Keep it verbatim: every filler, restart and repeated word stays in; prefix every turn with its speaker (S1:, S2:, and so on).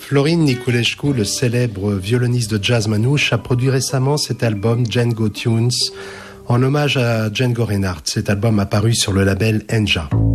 S1: Florin Niculescu, le célèbre violoniste de jazz manouche, a produit récemment cet album Django Tunes en hommage à Django Reinhardt. Cet album a paru sur le label Enja.